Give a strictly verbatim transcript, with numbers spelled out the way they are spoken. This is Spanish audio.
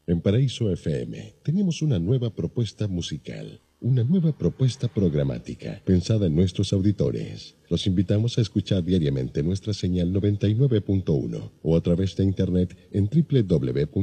En Paraíso F M tenemos una nueva propuesta musical, una nueva propuesta programática pensada en nuestros auditores. Los invitamos a escuchar diariamente nuestra señal noventa y nueve punto uno o a través de internet en doble u doble u doble u